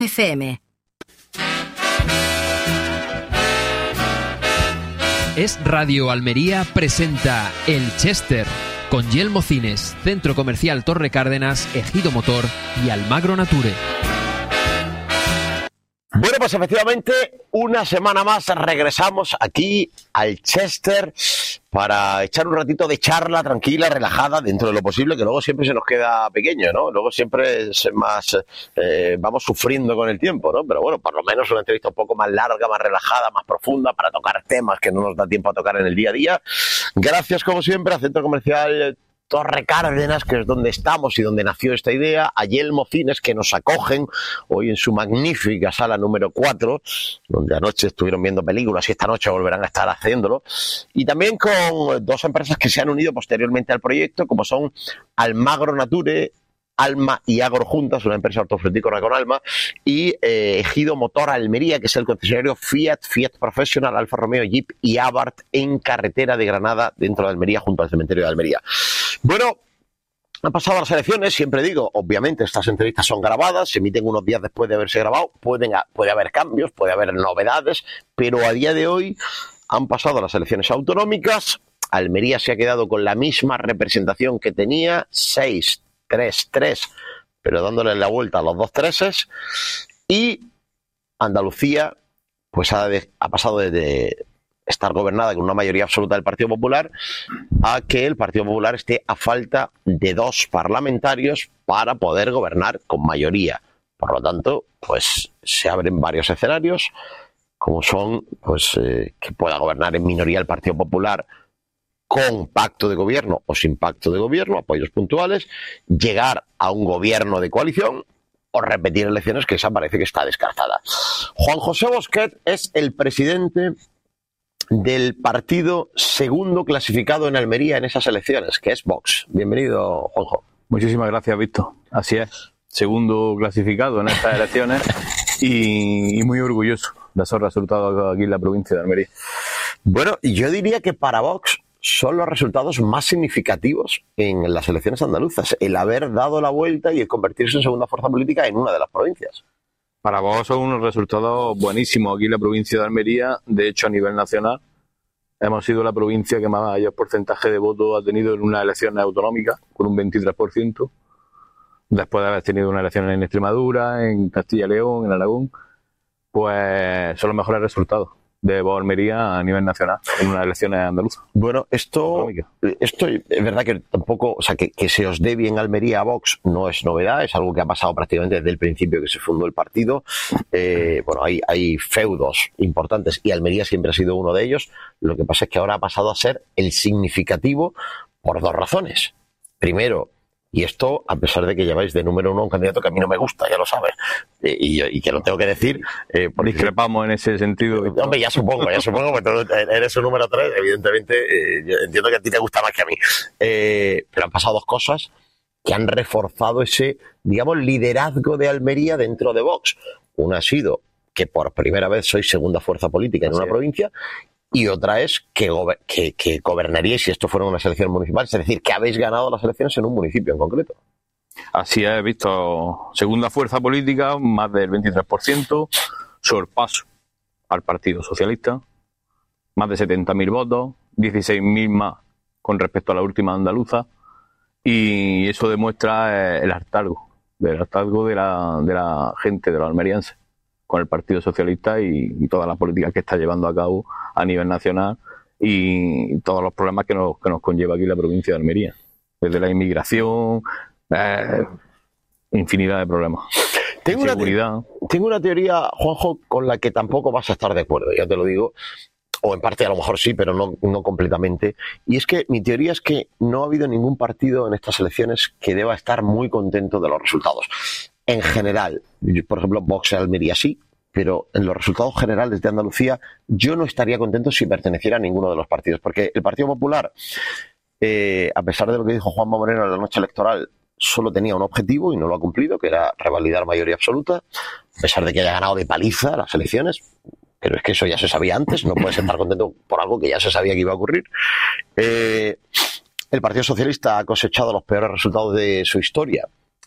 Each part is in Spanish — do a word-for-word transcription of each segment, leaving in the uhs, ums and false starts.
F M. Es Radio Almería presenta El Chester, con Yelmo Cines, Centro Comercial Torre Cárdenas, Ejido Motor y Almagro Nature. Bueno, pues efectivamente, una semana más regresamos aquí al Chester para echar un ratito de charla tranquila, relajada, dentro de lo posible, que luego siempre se nos queda pequeño, ¿no? Luego siempre es más, eh, vamos sufriendo con el tiempo, ¿no? Pero bueno, por lo menos una entrevista un poco más larga, más relajada, más profunda, para tocar temas que no nos da tiempo a tocar en el día a día. Gracias, como siempre, al Centro Comercial Torre Cárdenas, que es donde estamos y donde nació esta idea, a Yelmo Cines, que nos acogen hoy en su magnífica sala número cuatro, donde anoche estuvieron viendo películas y esta noche volverán a estar haciéndolo, y también con dos empresas que se han unido posteriormente al proyecto, como son Almagro Nature, Alma y Agro juntas, una empresa hortofrutícola con Alma, y eh, Ejido Motor Almería, que es el concesionario Fiat, Fiat Professional, Alfa Romeo, Jeep y Abarth en carretera de Granada, dentro de Almería, junto al cementerio de Almería. Bueno, han pasado las elecciones, siempre digo, obviamente estas entrevistas son grabadas, se emiten unos días después de haberse grabado, pueden, puede haber cambios, puede haber novedades, pero a día de hoy han pasado las elecciones autonómicas, Almería se ha quedado con la misma representación que tenía, seis, tres, tres, pero dándole la vuelta a los dos treses, y Andalucía pues ha, de, ha pasado de, de estar gobernada con una mayoría absoluta del Partido Popular a que el Partido Popular esté a falta de dos parlamentarios para poder gobernar con mayoría. Por lo tanto, pues se abren varios escenarios, como son pues eh, que pueda gobernar en minoría el Partido Popular con pacto de gobierno o sin pacto de gobierno, apoyos puntuales, llegar a un gobierno de coalición o repetir elecciones, que esa parece que está descartada. Juan José Bosquet es el presidente del partido segundo clasificado en Almería en esas elecciones, que es Vox. Bienvenido, Juanjo. Muchísimas gracias, Víctor. Así es, segundo clasificado en estas elecciones y, y muy orgulloso de esos resultados aquí en la provincia de Almería. Bueno, yo diría que para Vox son los resultados más significativos en las elecciones andaluzas, el haber dado la vuelta y el convertirse en segunda fuerza política en una de las provincias. Para vos son unos resultados buenísimos aquí en la provincia de Almería. De hecho, a nivel nacional, hemos sido la provincia que mayor porcentaje de votos ha tenido en unas elecciones autonómicas, con un veintitrés por ciento, después de haber tenido unas elecciones en Extremadura, en Castilla y León, en Aragón. Pues son los mejores resultados de Vox Almería a nivel nacional en unas elecciones andaluzas. Bueno, esto, esto es verdad que tampoco, o sea, que, que se os dé bien Almería a Vox no es novedad, es algo que ha pasado prácticamente desde el principio que se fundó el partido. Eh, bueno, hay, hay feudos importantes y Almería siempre ha sido uno de ellos. Lo que pasa es que ahora ha pasado a ser el significativo por dos razones. Primero, y esto a pesar de que lleváis de número uno a un candidato que a mí no me gusta, ya lo sabes, eh, y, y que lo tengo que decir. Eh, porque, discrepamos en ese sentido. Hombre, ya supongo, ya supongo, porque tú eres un número tres, evidentemente, eh, yo entiendo que a ti te gusta más que a mí. Eh, pero han pasado dos cosas que han reforzado ese, digamos, liderazgo de Almería dentro de Vox. Una ha sido que por primera vez sois segunda fuerza política en Así una es. provincia, y otra es que, gober- que, que gobernaríais si esto fueron unas elecciones municipales, es decir, que habéis ganado las elecciones en un municipio en concreto. Así es, visto segunda fuerza política, más del veintitrés por ciento, sorpaso al Partido Socialista, más de setenta mil votos, dieciséis mil más con respecto a la última andaluza, y eso demuestra el hartazgo, el hartazgo de la, de la gente, de los almerienses, con el Partido Socialista y, y todas las políticas que está llevando a cabo a nivel nacional y todos los problemas que nos, que nos conlleva aquí la provincia de Almería, desde la inmigración, eh, infinidad de problemas. Tengo una, Seguridad. te- tengo una teoría, Juanjo, con la que tampoco vas a estar de acuerdo, ya te lo digo, o en parte a lo mejor sí, pero no, no completamente, y es que mi teoría es que no ha habido ningún partido en estas elecciones que deba estar muy contento de los resultados. En general, yo, por ejemplo, Vox en Almería sí, pero en los resultados generales de Andalucía yo no estaría contento si perteneciera a ninguno de los partidos, porque el Partido Popular, eh, a pesar de lo que dijo Juanma Moreno en la noche electoral, solo tenía un objetivo y no lo ha cumplido, que era revalidar mayoría absoluta, a pesar de que haya ganado de paliza las elecciones, pero es que eso ya se sabía antes, no puedes estar contento por algo que ya se sabía que iba a ocurrir. Eh, el Partido Socialista ha cosechado los peores resultados de su historia,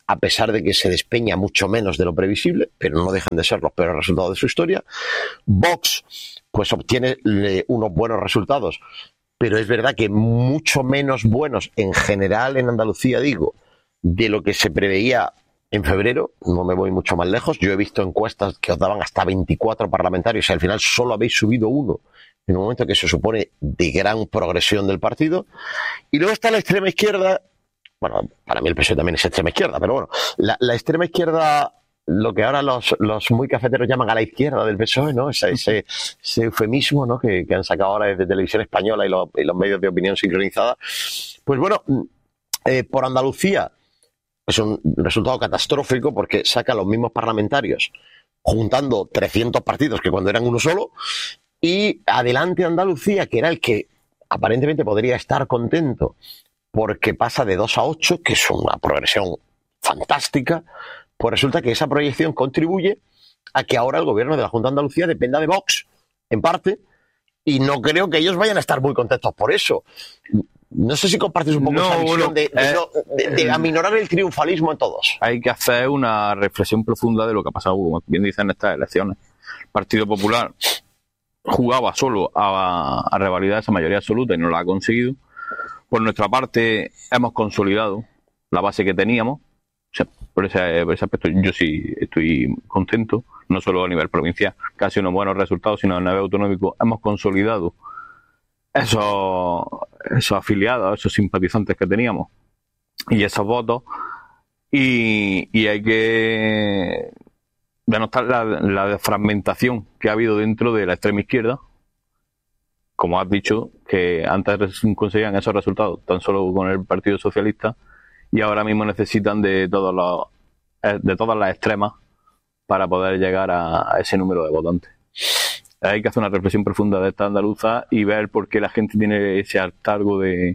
a pesar de que se despeña mucho menos de lo previsible, pero no dejan de ser los peores resultados de su historia. Vox, pues obtiene eh, unos buenos resultados, pero es verdad que mucho menos buenos en general en Andalucía, digo, de lo que se preveía en febrero. No me voy mucho más lejos. Yo he visto encuestas que os daban hasta veinticuatro parlamentarios y al final solo habéis subido uno en un momento que se supone de gran progresión del partido. Y luego está la extrema izquierda. Bueno, para mí el P S O E también es extrema izquierda, pero bueno, la, la extrema izquierda, lo que ahora los, los muy cafeteros llaman a la izquierda del P S O E, ¿no? Ese, ese, ese eufemismo, ¿no? Que, que han sacado ahora desde Televisión Española y los, y los medios de opinión sincronizada. Pues bueno, eh, por Andalucía es un resultado catastrófico porque saca los mismos parlamentarios juntando trescientos partidos que cuando eran uno solo, y Adelante Andalucía, que era el que aparentemente podría estar contento porque pasa de dos a ocho, que es una progresión fantástica, pues resulta que esa proyección contribuye a que ahora el gobierno de la Junta de Andalucía dependa de Vox, en parte, y no creo que ellos vayan a estar muy contentos por eso. No sé si compartes un poco no, esa visión bueno, de, de, eh, de, de aminorar el triunfalismo en todos. Hay que hacer una reflexión profunda de lo que ha pasado, como bien dicen, en estas elecciones. El Partido Popular jugaba solo a, a revalidar esa mayoría absoluta y no la ha conseguido. Por nuestra parte, hemos consolidado la base que teníamos. O sea, por, ese, por ese aspecto yo sí estoy contento, no solo a nivel provincial, que ha sido unos buenos resultados, sino a nivel autonómico. Hemos consolidado esos, esos afiliados, esos simpatizantes que teníamos y esos votos, y, y hay que denotar la, la fragmentación que ha habido dentro de la extrema izquierda. Como has dicho, que antes conseguían esos resultados tan solo con el Partido Socialista y ahora mismo necesitan de todos los de todas las extremas para poder llegar a, a ese número de votantes. Hay que hacer una reflexión profunda de esta andaluza y ver por qué la gente tiene ese hartazgo de,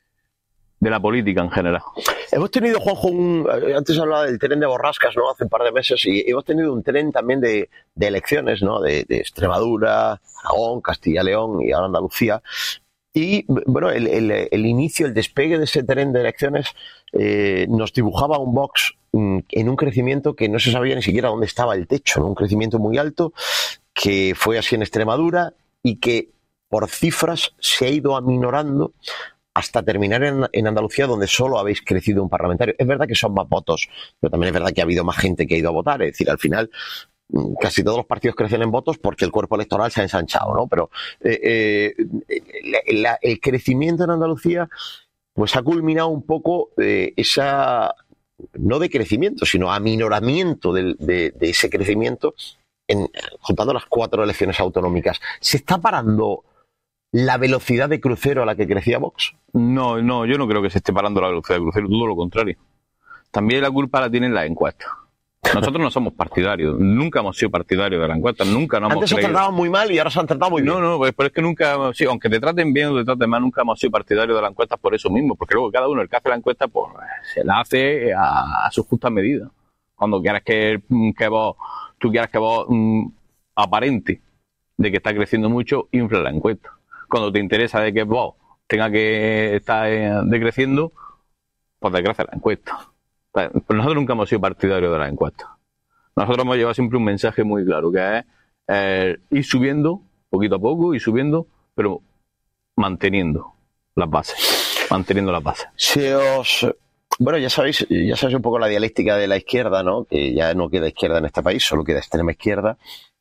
de la política en general. Hemos tenido, Juanjo, un, antes hablaba del tren de borrascas, ¿no? Hace un par de meses, y hemos tenido un tren también de, de elecciones, ¿no? De, de Extremadura, Aragón, Castilla y León y ahora Andalucía. Y bueno, el, el, el inicio, el despegue de ese tren de elecciones eh, nos dibujaba un Vox mm, en un crecimiento que no se sabía ni siquiera dónde estaba el techo, ¿no? Un crecimiento muy alto que fue así en Extremadura y que por cifras se ha ido aminorando hasta terminar en, en Andalucía, donde solo habéis crecido un parlamentario. Es verdad que son más votos, pero también es verdad que ha habido más gente que ha ido a votar. Es decir, al final casi todos los partidos crecen en votos porque el cuerpo electoral se ha ensanchado, ¿no? Pero eh, eh, la, la, el crecimiento en Andalucía pues ha culminado un poco eh, esa, no de crecimiento, sino aminoramiento de, de, de ese crecimiento en, juntando las cuatro elecciones autonómicas. ¿Se está parando la velocidad de crucero a la que crecía Vox? No, no, yo no creo que se esté parando la velocidad de crucero, todo lo contrario. También la culpa la tienen las encuestas. Nosotros no somos partidarios, nunca hemos sido partidarios de la encuesta, nunca nos hemos Antes se creído. trataban muy mal y ahora se han tratado muy bien. No, no, pues, pero es que nunca hemos sido, aunque te traten bien o te traten mal, nunca hemos sido partidarios de la encuesta por eso mismo, porque luego cada uno, el que hace la encuesta, pues se la hace a, a sus justas medidas. Cuando quieras que, que vos, tú quieras que vos mm, aparente de que está creciendo mucho, infla la encuesta. Cuando te interesa de que vos tenga que estar eh, decreciendo, pues decrece la encuesta. Pero nosotros nunca hemos sido partidarios de la encuesta. Nosotros hemos llevado siempre un mensaje muy claro, que es eh, ir subiendo, poquito a poco, ir subiendo, pero manteniendo las bases, manteniendo las bases. Si os... Bueno, ya sabéis, ya sabéis un poco la dialéctica de la izquierda, ¿no? Que ya no queda izquierda en este país, solo queda extrema izquierda.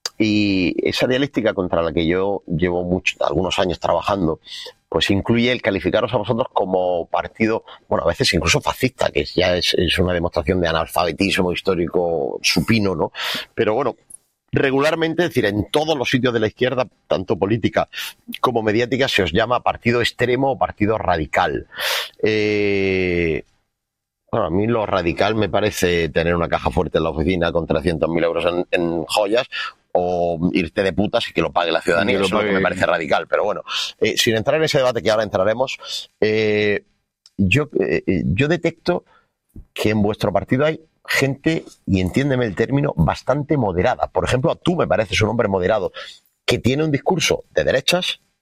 Y esa dialéctica contra la que yo llevo mucho, algunos años trabajando, pues incluye el calificaros a vosotros como partido, bueno, a veces incluso fascista, que ya es, es una demostración de analfabetismo histórico supino, ¿no? Pero bueno, regularmente, es decir, en todos los sitios de la izquierda, tanto política como mediática, se os llama partido extremo o partido radical. Eh... Bueno, a mí lo radical me parece tener una caja fuerte en la oficina con trescientos mil euros en, en joyas, o irte de putas y que lo pague la ciudadanía. Eso es lo que me parece radical. Pero bueno, eh, sin entrar en ese debate que ahora entraremos, eh, yo, eh, yo detecto que en vuestro partido hay gente, y entiéndeme el término, bastante moderada. Por ejemplo, tú me pareces un hombre moderado que tiene un discurso de derechas,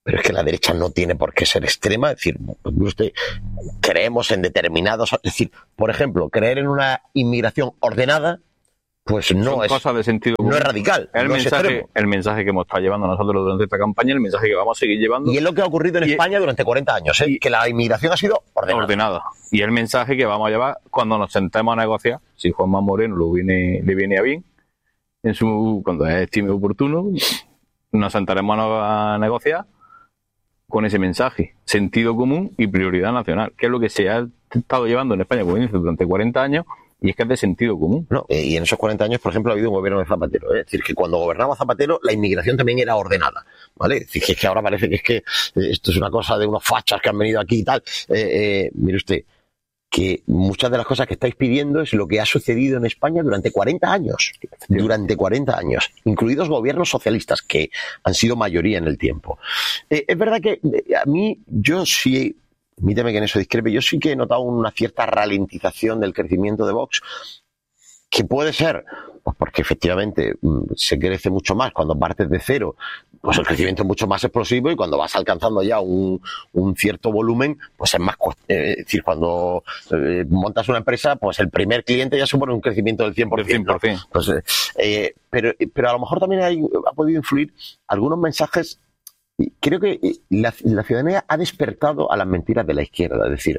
pero es que la derecha no tiene por qué ser extrema. Es decir, usted, creemos en determinados... Es decir, por ejemplo, creer en una inmigración ordenada, pues no Son es cosas de sentido común. no es radical. El, no mensaje, es el mensaje que hemos estado llevando nosotros durante esta campaña, el mensaje que vamos a seguir llevando. Y es lo que ha ocurrido en y España durante cuarenta años, ¿eh? Que la inmigración ha sido ordenada. ordenada. Y el mensaje que vamos a llevar cuando nos sentemos a negociar, si Juanma Moreno lo viene, le viene a bien, en su cuando estime oportuno, nos sentaremos a negociar con ese mensaje, sentido común y prioridad nacional, que es lo que se ha estado llevando en España, como dice, durante cuarenta años, y es que es de sentido común. No, eh, y en esos cuarenta años, por ejemplo, ha habido un gobierno de Zapatero. ¿eh? Es decir, que cuando gobernaba Zapatero, la inmigración también era ordenada. ¿Vale? Es decir, que, es que ahora parece que es que eh, esto es una cosa de unos fachas que han venido aquí y tal. Eh, eh, mire usted, que muchas de las cosas que estáis pidiendo es lo que ha sucedido en España durante cuarenta años. Durante cuarenta años. Incluidos gobiernos socialistas, que han sido mayoría en el tiempo. Eh, es verdad que eh, a mí, yo sí... Permíteme que en eso discrepe. Yo sí que he notado una cierta ralentización del crecimiento de Vox, que puede ser, pues porque efectivamente se crece mucho más cuando partes de cero, pues el crecimiento es mucho más explosivo, y cuando vas alcanzando ya un, un cierto volumen, pues es más, eh, es decir, cuando eh, montas una empresa, pues el primer cliente ya supone un crecimiento del cien por ciento. Del cien por ciento. ¿no? Pues, eh, pero, pero a lo mejor también hay, ha podido influir algunos mensajes. Creo que la, la ciudadanía ha despertado a las mentiras de la izquierda. Es decir,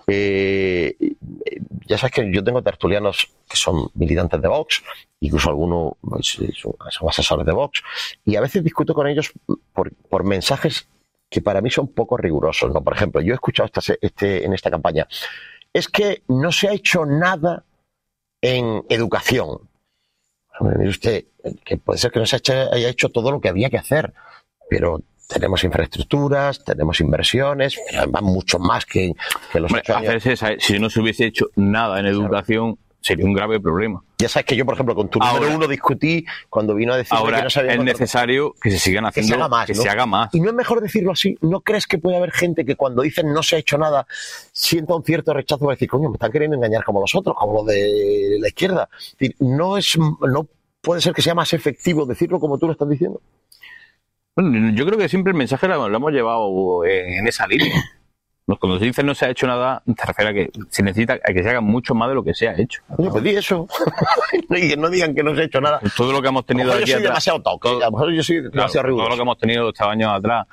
eh, ya sabes que yo tengo tertulianos que son militantes de Vox, incluso algunos pues, son, son asesores de Vox, y a veces discuto con ellos por, por mensajes que para mí son poco rigurosos, ¿no? Por ejemplo, yo he escuchado esta, este, en esta campaña, es que no se ha hecho nada en educación. Mire usted, que puede ser que no se haya hecho todo lo que había que hacer, pero tenemos infraestructuras, tenemos inversiones, pero además mucho más que, que los Hombre, ocho años. hacerse, si no se hubiese hecho nada en educación, sería un grave problema. Ya sabes que yo, por ejemplo, con tu ahora, número uno discutí cuando vino a decir ahora que no sabía es necesario que se sigan haciendo, que se haga más, que ¿no? se haga más. Y no es mejor decirlo así. ¿No crees que puede haber gente que cuando dicen no se ha hecho nada sienta un cierto rechazo para decir, coño, me están queriendo engañar como los otros, como los de la izquierda? Es decir, no es, no puede ser que sea más efectivo decirlo como tú lo estás diciendo. Bueno, yo creo que siempre el mensaje lo, lo hemos llevado en, en esa línea. Cuando se dice no se ha hecho nada, te refiere a que se necesita a que se haga mucho más de lo que se ha hecho. Oye, pues di eso. Y no digan que no se ha hecho nada. Pues todo lo que hemos tenido a lo mejor aquí yo soy atrás, demasiado toque, a lo mejor yo soy claro, demasiado riguroso. todo lo que hemos tenido estos años atrás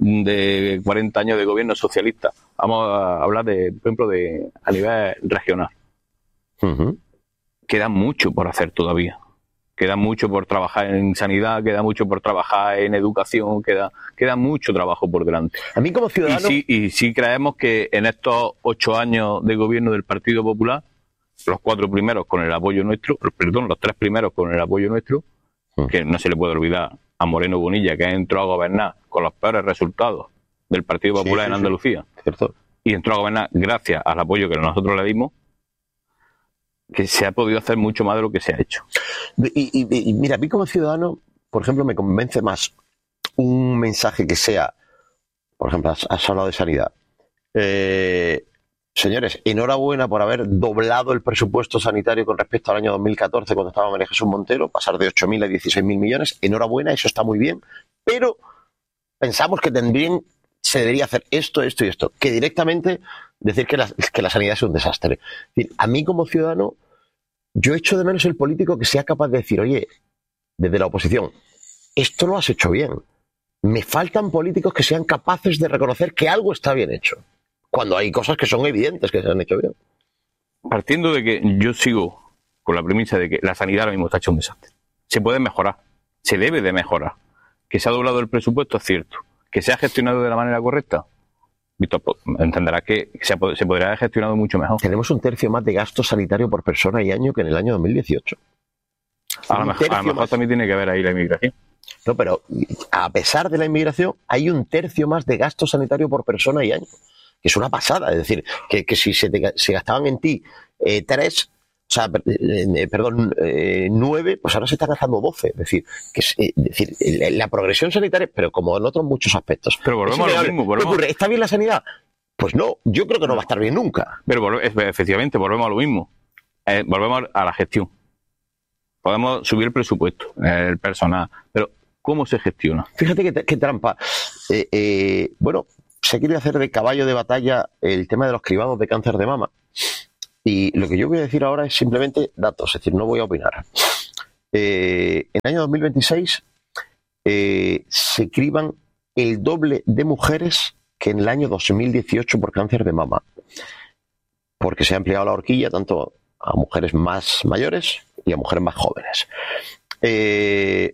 de cuarenta años de gobierno socialista. Vamos a hablar de, por ejemplo, de a nivel regional. Uh-huh. Queda mucho por hacer todavía. Queda mucho por trabajar en sanidad, queda mucho por trabajar en educación, queda, queda mucho trabajo por delante. A mí como ciudadano... Y sí, y sí creemos que en estos ocho años de gobierno del Partido Popular, los cuatro primeros con el apoyo nuestro, perdón, los tres primeros con el apoyo nuestro, uh-huh. que no se le puede olvidar a Moreno Bonilla, que entró a gobernar con los peores resultados del Partido Popular sí, sí, en Andalucía, sí. Cierto. Y entró a gobernar gracias al apoyo que nosotros le dimos, que se ha podido hacer mucho más de lo que se ha hecho. Y, y, y mira, a mí como ciudadano, por ejemplo, me convence más un mensaje que sea, por ejemplo, has, has hablado de sanidad. Eh, señores, enhorabuena por haber doblado el presupuesto sanitario con respecto al año dos mil catorce, cuando estaba María Jesús Montero, pasar de ocho mil a dieciséis mil millones. Enhorabuena, eso está muy bien, pero pensamos que también se debería hacer esto, esto y esto, que directamente decir que la, que la sanidad es un desastre. Es decir, a mí como ciudadano, yo echo de menos el político que sea capaz de decir, oye, desde la oposición, esto lo has hecho bien. Me faltan políticos que sean capaces de reconocer que algo está bien hecho, cuando hay cosas que son evidentes que se han hecho bien. Partiendo de que yo sigo con la premisa de que la sanidad ahora mismo está hecha un desastre. Se puede mejorar, se debe de mejorar. Que se ha doblado el presupuesto es cierto. Que se ha gestionado de la manera correcta, Víctor, entenderás que se, se podría haber gestionado mucho mejor. Tenemos un tercio más de gasto sanitario por persona y año que en el año dos mil dieciocho. A lo mejor, a lo mejor también tiene que ver ahí la inmigración. No, pero a pesar de la inmigración, hay un tercio más de gasto sanitario por persona y año. Que es una pasada. Es decir, que, que si se, te, se gastaban en ti eh, tres... O sea, eh, perdón, eh, nueve, pues ahora se están gastando doce. Es decir, que es, eh, decir, la progresión sanitaria, pero como en otros muchos aspectos. Pero volvemos a lo mismo. Volvemos... ¿Qué ocurre? ¿Está bien la sanidad? Pues no, yo creo que no va a estar bien nunca. Pero volve, efectivamente, volvemos a lo mismo. Eh, volvemos a la gestión. Podemos subir el presupuesto, el personal, pero ¿cómo se gestiona? Fíjate qué, qué trampa. eh, eh, bueno, se quiere hacer de caballo de batalla el tema de los cribados de cáncer de mama. Y lo que yo voy a decir ahora es simplemente datos, es decir, no voy a opinar. Eh, en el año dos mil veintiséis eh, se criban el doble de mujeres que en el año dos mil dieciocho por cáncer de mama, porque se ha ampliado la horquilla tanto a mujeres más mayores y a mujeres más jóvenes. Eh,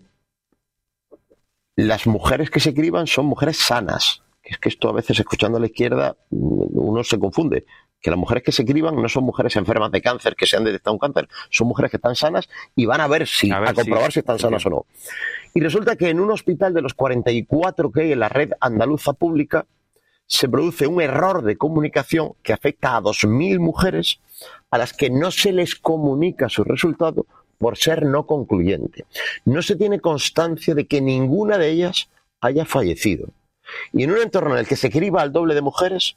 las mujeres que se criban son mujeres sanas, que es que esto a veces escuchando a la izquierda uno se confunde, que las mujeres que se criban no son mujeres enfermas de cáncer que se han detectado un cáncer, son mujeres que están sanas y van a ver si, a, ver a comprobar si, si están sanas sí. o no. Y resulta que en un hospital de los cuarenta y cuatro que hay en la red andaluza pública se produce un error de comunicación que afecta a dos mil mujeres a las que no se les comunica su resultado por ser no concluyente. No se tiene constancia de que ninguna de ellas haya fallecido. Y en un entorno en el que se criba al doble de mujeres,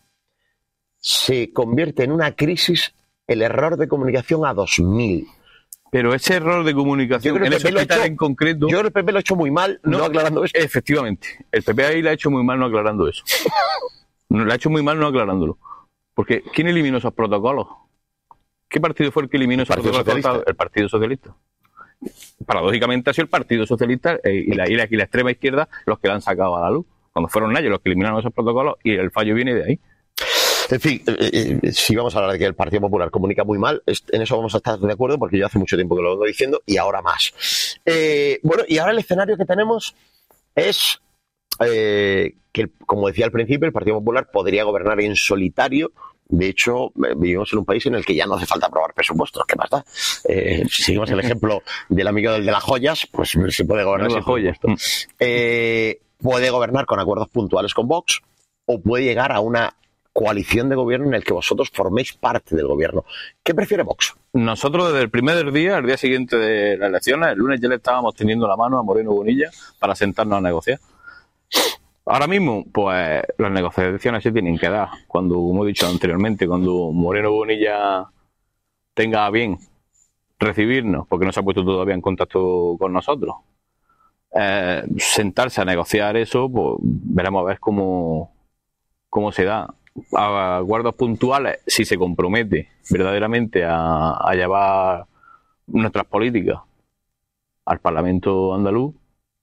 se convierte en una crisis el error de comunicación a dos mil. Pero ese error de comunicación en ese hospital en concreto... Yo creo que el P P lo ha hecho muy mal no, no aclarando eso. Efectivamente. El P P ahí lo ha hecho muy mal no aclarando eso. No, lo ha hecho muy mal no aclarándolo. Porque ¿quién eliminó esos protocolos? ¿Qué partido fue el que eliminó esos Partido protocolos? Socialista. El Partido Socialista. Paradójicamente ha sido el Partido Socialista eh, y, la, y, la, y la extrema izquierda los que la han sacado a la luz. Cuando fueron ellos los que eliminaron esos protocolos y el fallo viene de ahí. En fin, eh, eh, si vamos a hablar de que el Partido Popular comunica muy mal, en eso vamos a estar de acuerdo porque yo hace mucho tiempo que lo vengo diciendo y ahora más. Eh, bueno, y ahora el escenario que tenemos es eh, que, como decía al principio, el Partido Popular podría gobernar en solitario. De hecho, vivimos en un país en el que ya no hace falta aprobar presupuestos. ¿Qué más da? Eh, si seguimos el ejemplo del amigo del de las joyas, pues se puede gobernar sin presupuestos. Eh, puede gobernar con acuerdos puntuales con Vox o puede llegar a una coalición de gobierno en el que vosotros forméis parte del gobierno. ¿Qué prefiere Vox? Nosotros desde el primer día, el día siguiente de las elecciones, el lunes ya le estábamos teniendo la mano a Moreno Bonilla para sentarnos a negociar. Ahora mismo, pues las negociaciones se tienen que dar cuando, como he dicho anteriormente, cuando Moreno Bonilla tenga a bien recibirnos, porque no se ha puesto todavía en contacto con nosotros, eh, sentarse a negociar eso, pues veremos a ver cómo, cómo se da. A acuerdos puntuales, si se compromete verdaderamente a, a llevar nuestras políticas al Parlamento andaluz,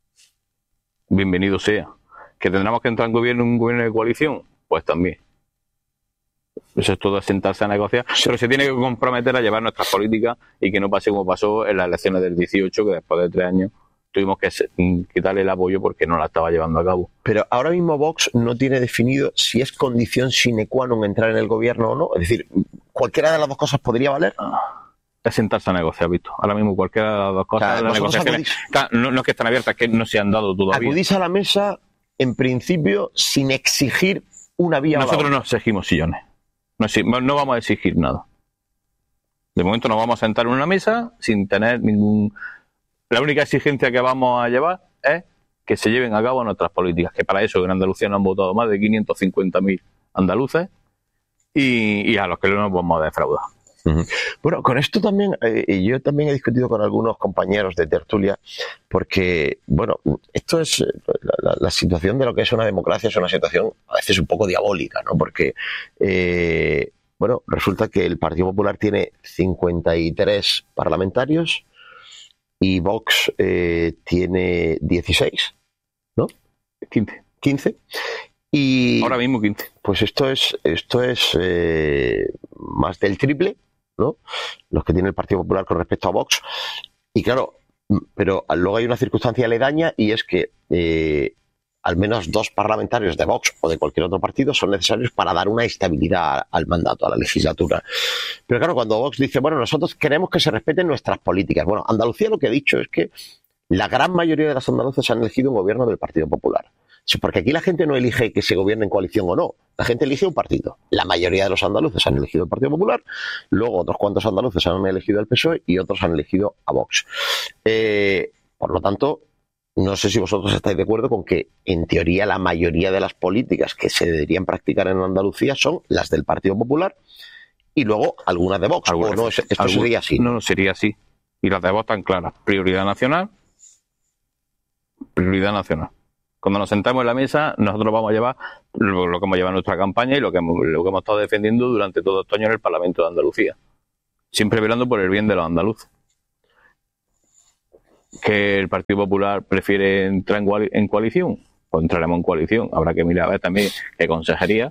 bienvenido sea. ¿Que tendremos que entrar en gobierno, un gobierno de coalición? Pues también. Eso es todo, sentarse a negociar. Pero se tiene que comprometer a llevar nuestras políticas y que no pase como pasó en las elecciones del dieciocho, que después de tres años tuvimos que quitarle el apoyo porque no la estaba llevando a cabo. Pero ahora mismo Vox no tiene definido si es condición sine qua non entrar en el gobierno o no. Es decir, ¿cualquiera de las dos cosas podría valer? Es sentarse a negociar, visto. Ahora mismo cualquiera de las dos cosas, o sea, las negociaciones acudís, no, no es que están abiertas, es que no se han dado todavía. Acudís a la mesa, en principio, sin exigir una vía. Nosotros no exigimos sillones. No, no vamos a exigir nada. De momento nos vamos a sentar en una mesa sin tener ningún... La única exigencia que vamos a llevar es que se lleven a cabo nuestras políticas, que para eso en Andalucía nos han votado más de quinientos cincuenta mil andaluces y, y a los que no nos vamos a defraudar. Uh-huh. Bueno, con esto también, eh, yo también he discutido con algunos compañeros de tertulia, porque, bueno, esto es, la, la, la situación de lo que es una democracia es una situación a veces un poco diabólica, ¿no? Porque, eh, bueno, resulta que el Partido Popular tiene cincuenta y tres parlamentarios y Vox eh, tiene dieciséis, ¿no? quince. quince. Y ahora mismo quince. Pues esto es, esto es eh, más del triple, ¿no? Los que tiene el Partido Popular con respecto a Vox. Y claro, pero luego hay una circunstancia aledaña y es que eh, al menos dos parlamentarios de Vox o de cualquier otro partido son necesarios para dar una estabilidad al mandato, a la legislatura. Pero claro, cuando Vox dice, bueno, nosotros queremos que se respeten nuestras políticas. Bueno, Andalucía lo que ha dicho es que la gran mayoría de los andaluces han elegido un gobierno del Partido Popular. Sí, porque aquí la gente no elige que se gobierne en coalición o no. La gente elige un partido. La mayoría de los andaluces han elegido el Partido Popular, luego otros cuantos andaluces han elegido el P S O E y otros han elegido a Vox. Eh, por lo tanto, no sé si vosotros estáis de acuerdo con que, en teoría, la mayoría de las políticas que se deberían practicar en Andalucía son las del Partido Popular y luego algunas de Vox. ¿O no, esto algún, sería así? No, no, sería así. Y las de Vox están claras. Prioridad nacional. Prioridad nacional. Cuando nos sentamos en la mesa, nosotros vamos a llevar lo, lo que hemos llevado en nuestra campaña y lo que, hemos, lo que hemos estado defendiendo durante todo este año en el Parlamento de Andalucía. Siempre velando por el bien de los andaluces. ¿Que el Partido Popular prefiere entrar en, coali- en coalición? Pues entraremos en coalición. Habrá que mirar a ver también qué consejería.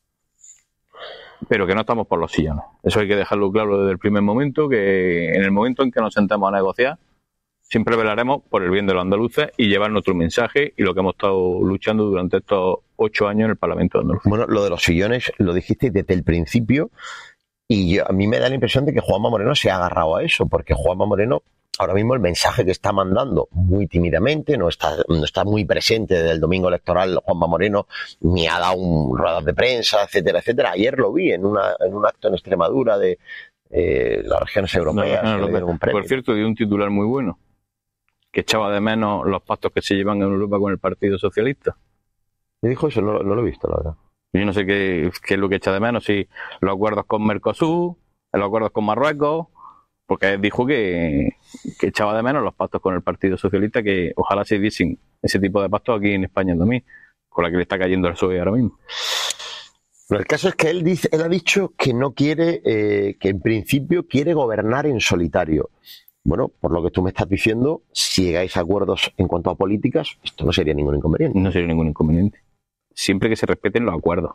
Pero que no estamos por los sillones. Eso hay que dejarlo claro desde el primer momento, que en el momento en que nos sentamos a negociar, siempre velaremos por el bien de los andaluces y llevar nuestro mensaje y lo que hemos estado luchando durante estos ocho años en el Parlamento de Andalucía. Bueno, lo de los sillones lo dijiste desde el principio y yo, a mí me da la impresión de que Juanma Moreno se ha agarrado a eso, porque Juanma Moreno, ahora mismo el mensaje que está mandando muy tímidamente, no está, no está muy presente desde el domingo electoral. Juanma Moreno ni ha dado un ruedas de prensa, etcétera, etcétera. Ayer lo vi en, una, en un acto en Extremadura de eh, las regiones europeas. No, no, que no, le dieron un premio. Por cierto, dio un titular muy bueno, que echaba de menos los pactos que se llevan en Europa con el Partido Socialista. ¿Me dijo eso? No, no lo he visto, la verdad. Yo no sé qué, qué es lo que echa de menos, si los acuerdos con Mercosur, los acuerdos con Marruecos, porque dijo que, que echaba de menos los pactos con el Partido Socialista, que ojalá se diesen ese tipo de pactos aquí en España también, con la que le está cayendo el P S O E ahora mismo. Pero el caso es que él dice, él ha dicho que no quiere, eh, que en principio quiere gobernar en solitario. Bueno, por lo que tú me estás diciendo, si llegáis a acuerdos en cuanto a políticas, esto no sería ningún inconveniente. No sería ningún inconveniente. Siempre que se respeten los acuerdos.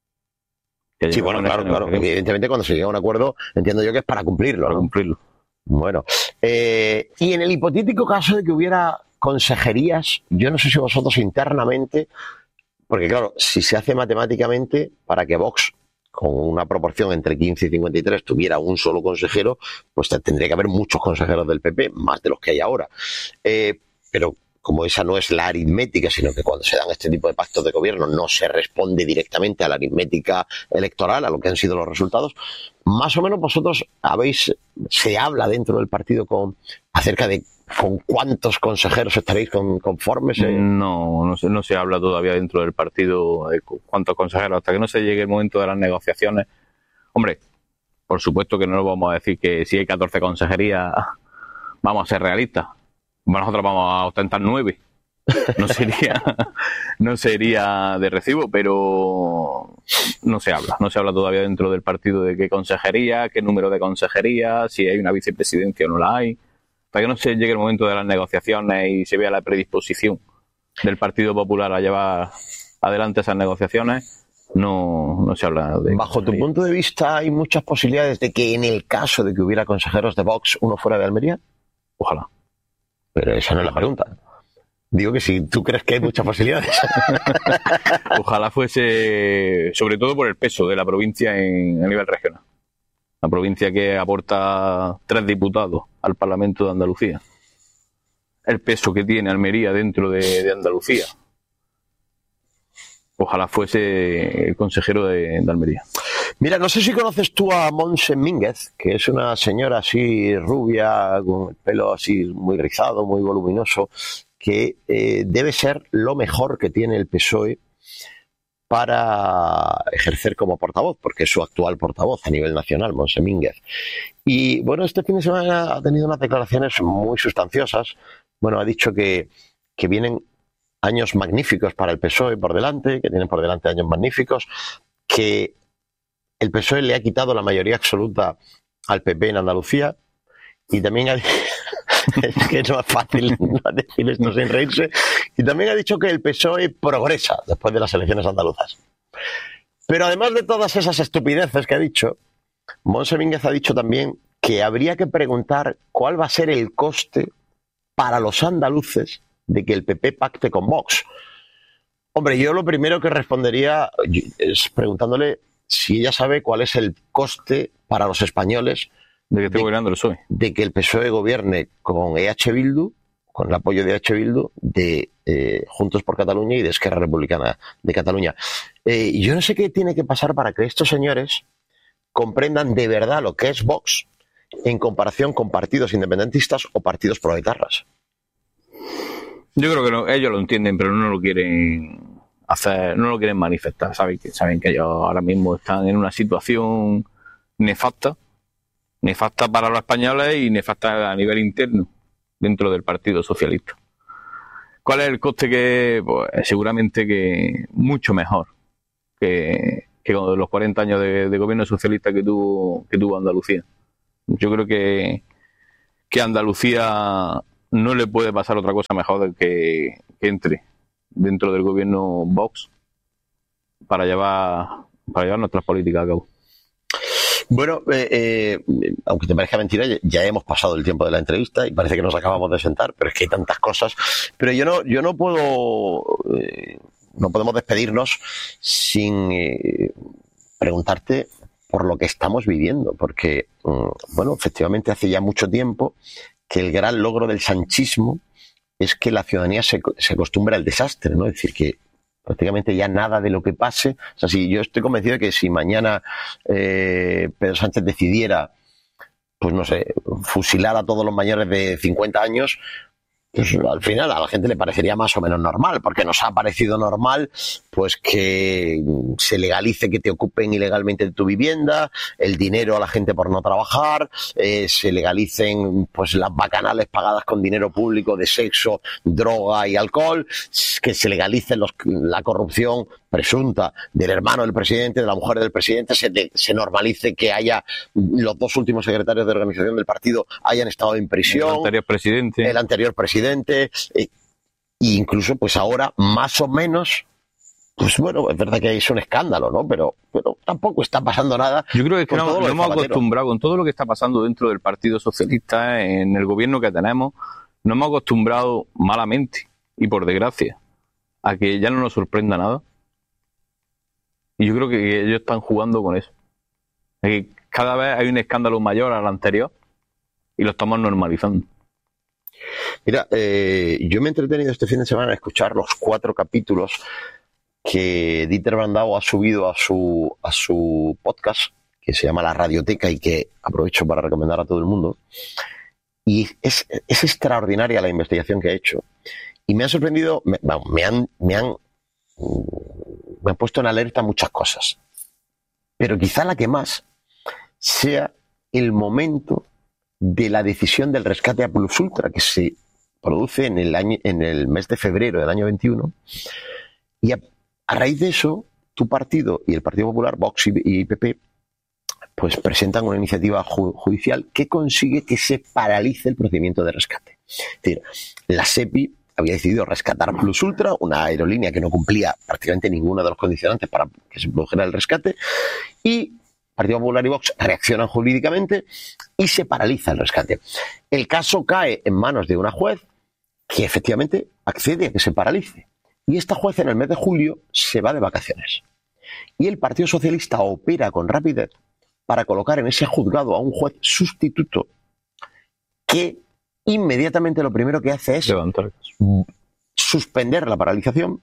Que Sí, bueno, claro, claro. Evidentemente, cuando se llega a un acuerdo, entiendo yo que es para cumplirlo, para ¿no? cumplirlo. Bueno, eh, y en el hipotético caso de que hubiera consejerías, yo no sé si vosotros internamente, porque claro, si se hace matemáticamente, para que Vox, con una proporción entre quince y cincuenta y tres, tuviera un solo consejero, pues tendría que haber muchos consejeros del P P, más de los que hay ahora. Eh, pero como esa no es la aritmética, sino que cuando se dan este tipo de pactos de gobierno no se responde directamente a la aritmética electoral, a lo que han sido los resultados, más o menos vosotros habéis, se habla dentro del partido con acerca de con cuántos consejeros estaréis con, conformes. Eh? No, no se, no se habla todavía dentro del partido de cuántos consejeros, hasta que no se llegue el momento de las negociaciones. Hombre, por supuesto que no vamos a decir que si hay catorce consejerías vamos a ser realistas. Nosotros vamos a ostentar nueve. No sería, no sería de recibo, pero no se habla. No se habla todavía dentro del partido de qué consejería, qué número de consejería, si hay una vicepresidencia o no la hay. Hasta que no se llegue el momento de las negociaciones y se vea la predisposición del Partido Popular a llevar adelante esas negociaciones, no, no se habla de... Bajo tu punto de vista, ¿hay muchas posibilidades de que en el caso de que hubiera consejeros de Vox, uno fuera de Almería? Ojalá. Pero esa no es la pregunta. Digo que si tú crees que hay muchas posibilidades. Ojalá fuese, sobre todo por el peso de la provincia en, a nivel regional. La provincia que aporta tres diputados al Parlamento de Andalucía. El peso que tiene Almería dentro de, de Andalucía. Ojalá fuese el consejero de, de Almería. Mira, no sé si conoces tú a Montse Mínguez, que es una señora así rubia, con el pelo así muy rizado, muy voluminoso, que eh, debe ser lo mejor que tiene el P S O E para ejercer como portavoz, porque es su actual portavoz a nivel nacional, Montse Mínguez. Y bueno, este fin de semana ha tenido unas declaraciones muy sustanciosas. Bueno, ha dicho que, que vienen años magníficos para el P S O E por delante, que tienen por delante años magníficos, que el P S O E le ha quitado la mayoría absoluta al P P en Andalucía y también ha es que no es fácil no decir esto sin reírse, y también ha dicho que el P S O E progresa después de las elecciones andaluzas. Pero además de todas esas estupideces que ha dicho, Montse Mínguez ha dicho también que habría que preguntar cuál va a ser el coste para los andaluces de que el P P pacte con Vox. Hombre, yo lo primero que respondería es preguntándole si ella sabe cuál es el coste para los españoles de que esté gobernando el P S O E. De que el P S O E gobierne con E H Bildu, con el apoyo de E H Bildu, de eh, Juntos por Cataluña y de Esquerra Republicana de Cataluña. Eh, yo no sé qué tiene que pasar para que estos señores comprendan de verdad lo que es Vox en comparación con partidos independentistas o partidos proetarras. Yo creo que no, ellos lo entienden, pero no lo quieren hacer, no lo quieren manifestar. Saben que, saben que ellos ahora mismo están en una situación nefasta, nefasta para los españoles y nefasta a nivel interno dentro del Partido Socialista. ¿Cuál es el coste? Que pues, seguramente que mucho mejor que, que con los cuarenta años de, de gobierno socialista que tuvo, que tuvo Andalucía. Yo creo que, que a Andalucía no le puede pasar otra cosa mejor de que, que entre dentro del gobierno Vox para llevar, para llevar nuestras políticas a cabo. Bueno, eh, eh, aunque te parezca mentira, ya hemos pasado el tiempo de la entrevista y parece que nos acabamos de sentar, pero es que hay tantas cosas. Pero yo no, yo no puedo, eh, no podemos despedirnos sin eh, preguntarte por lo que estamos viviendo, porque, bueno, efectivamente hace ya mucho tiempo que el gran logro del sanchismo es que la ciudadanía se, se acostumbra al desastre, ¿no? Es decir, que prácticamente ya nada de lo que pase. O sea, si yo estoy convencido de que si mañana eh, Pedro Sánchez decidiera, pues no sé, fusilar a todos los mayores de cincuenta años, pues al final a la gente le parecería más o menos normal, porque nos ha parecido normal pues que se legalice que te ocupen ilegalmente de tu vivienda, el dinero a la gente por no trabajar, eh, se legalicen pues las bacanales pagadas con dinero público de sexo, droga y alcohol, que se legalicen los, la corrupción presunta del hermano del presidente, de la mujer del presidente, se, de, se normalice que haya los dos últimos secretarios de organización del partido hayan estado en prisión, el anterior presidente, el anterior presidente, eh, e incluso pues ahora más o menos, pues bueno, es verdad que es un escándalo, ¿no? Pero, pero tampoco está pasando nada. Yo creo que, es que no, nos hemos acostumbrado con todo lo que está pasando dentro del Partido Socialista, en el gobierno que tenemos, nos hemos acostumbrado malamente y por desgracia a que ya no nos sorprenda nada. Y yo creo que ellos están jugando con eso. Es que cada vez hay un escándalo mayor al anterior y lo estamos normalizando. Mira, eh, yo me he entretenido este fin de semana a escuchar los cuatro capítulos que Dieter Brandau ha subido a su, a su podcast, que se llama La Radioteca y que aprovecho para recomendar a todo el mundo. Y es, es extraordinaria la investigación que ha hecho. Y me ha sorprendido, me, me han... Me han me han puesto en alerta muchas cosas, pero quizá la que más sea el momento de la decisión del rescate a Plus Ultra, que se produce en el año, en el mes de febrero del año veintiuno, y a, a raíz de eso tu partido y el Partido Popular, Vox y, y P P, pues presentan una iniciativa ju- judicial que consigue que se paralice el procedimiento de rescate. Es decir, la SEPI había decidido rescatar Plus Ultra, una aerolínea que no cumplía prácticamente ninguno de los condicionantes para que se produjera el rescate, y Partido Popular y Vox reaccionan jurídicamente y se paraliza el rescate. El caso cae en manos de una juez que efectivamente accede a que se paralice. Y esta juez en el mes de julio se va de vacaciones. Y el Partido Socialista opera con rapidez para colocar en ese juzgado a un juez sustituto que inmediatamente lo primero que hace es levantar, suspender la paralización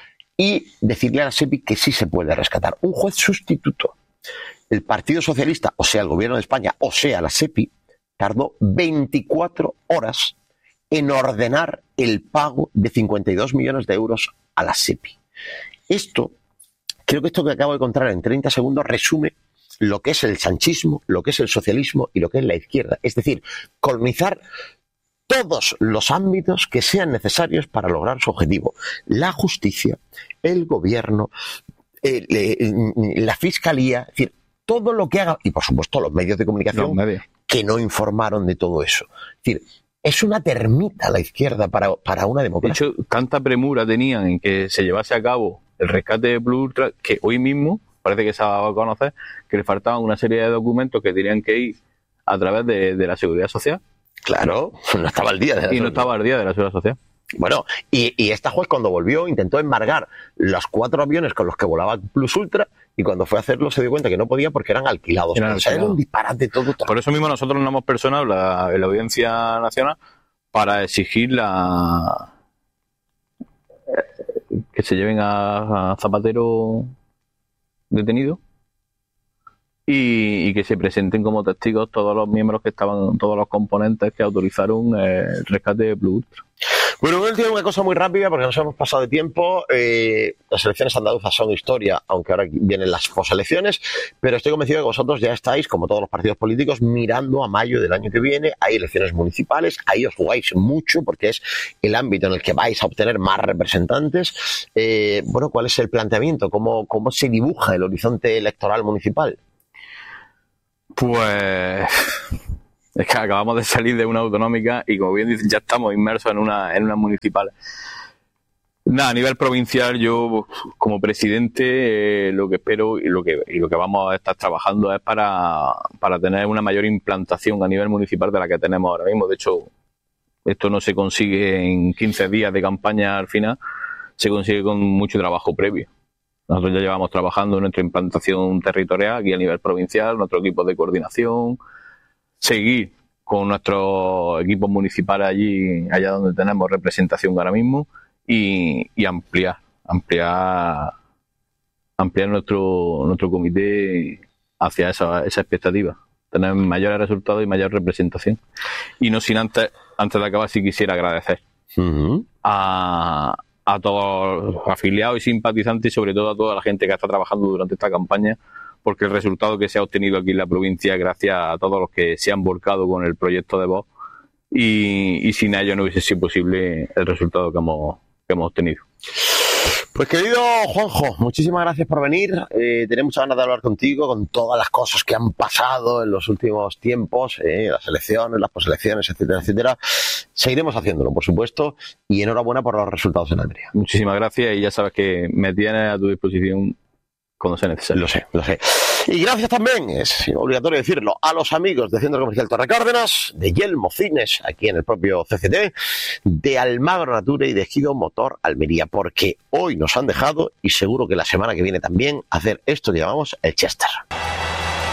y decirle a la SEPI que sí se puede rescatar. Un juez sustituto. El Partido Socialista, o sea, el Gobierno de España, o sea, la SEPI, tardó veinticuatro horas en ordenar el pago de cincuenta y dos millones de euros a la SEPI. Esto, creo que esto que acabo de contar en treinta segundos resume lo que es el sanchismo, lo que es el socialismo y lo que es la izquierda. Es decir, colonizar todos los ámbitos que sean necesarios para lograr su objetivo. La justicia, el gobierno, el, el, la fiscalía, es decir, todo lo que haga, y por supuesto los medios de comunicación los medios. que no informaron de todo eso. Es decir, es una termita la izquierda para, para una democracia. De hecho, tanta premura tenían en que se llevase a cabo el rescate de Plus Ultra que hoy mismo parece que se ha dado a conocer que le faltaban una serie de documentos que tenían que ir a través de, de la Seguridad Social. Claro, no estaba al día de la Y no estaba al día de la Seguridad Social. Bueno, y, y esta juez cuando volvió intentó embargar los cuatro aviones con los que volaba Plus Ultra y cuando fue a hacerlo se dio cuenta que no podía porque eran alquilados. Eran o sea, alquilados. Era un disparate todo, todo. Por eso mismo nosotros nos hemos personado la, en la Audiencia Nacional para exigir la que se lleven a, a Zapatero detenido y, y que se presenten como testigos todos los miembros que estaban, todos los componentes que autorizaron el rescate de Plus Ultra. Bueno, última una cosa muy rápida porque nos hemos pasado de tiempo. Eh, las elecciones andaluzas son historia, aunque ahora vienen las poselecciones, pero estoy convencido de que vosotros ya estáis, como todos los partidos políticos, mirando a mayo del año que viene. Hay elecciones municipales, ahí os jugáis mucho porque es el ámbito en el que vais a obtener más representantes. Eh, bueno, ¿cuál es el planteamiento? ¿Cómo, cómo se dibuja el horizonte electoral municipal? Pues es que acabamos de salir de una autonómica y, como bien dicen, ya estamos inmersos en una, en una municipal. Nada, a nivel provincial, yo como presidente eh, lo que espero y lo que, y lo que vamos a estar trabajando es para, para tener una mayor implantación a nivel municipal de la que tenemos ahora mismo. De hecho, esto no se consigue en quince días de campaña al final, se consigue con mucho trabajo previo. Nosotros ya llevamos trabajando en nuestra implantación territorial aquí a nivel provincial, nuestro equipo de coordinación, seguir con nuestros equipos municipales allí, allá donde tenemos representación ahora mismo, y, y ampliar, ampliar, ampliar nuestro, nuestro comité hacia esa, esa expectativa, tener mayores resultados y mayor representación. Y no sin antes, antes de acabar, sí quisiera agradecer uh-huh. a a todos los afiliados y simpatizantes y sobre todo a toda la gente que está trabajando durante esta campaña, porque el resultado que se ha obtenido aquí en la provincia gracias a todos los que se han volcado con el proyecto de Vox y, y sin ellos no hubiese sido posible el resultado que hemos, que hemos obtenido. Pues querido Juanjo, muchísimas gracias por venir. Eh, tenemos muchas ganas de hablar contigo con todas las cosas que han pasado en los últimos tiempos, eh, las elecciones, las poselecciones, etcétera, etcétera. Seguiremos haciéndolo, por supuesto, y enhorabuena por los resultados en Almería. Muchísimas gracias y ya sabes que me tienes a tu disposición cuando sea necesario. Lo sé, lo sé. Y gracias también, es obligatorio decirlo, a los amigos de Centro Comercial Torre Cárdenas, de Yelmo Cines, aquí en el propio C C T, de Almagro Nature y de Ejido Motor Almería, porque hoy nos han dejado, y seguro que la semana que viene también, hacer esto que llamamos el Chester.